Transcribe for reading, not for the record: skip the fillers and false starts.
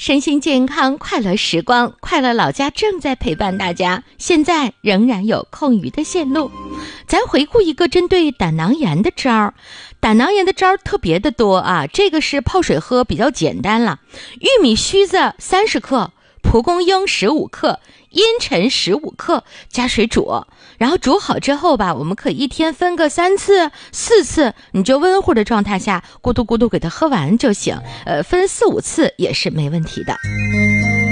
身心健康，快乐时光，快乐老家正在陪伴大家，现在仍然有空余的线路。咱回顾一个针对胆囊炎的招儿。胆囊炎的招儿特别的多啊，这个是泡水喝比较简单了。玉米须子30克，蒲公英15克，茵陈15克，加水煮，然后煮好之后吧，我们可以一天分个3次4次，你就温乎的状态下咕嘟咕嘟给它喝完就行，分4、5次也是没问题的。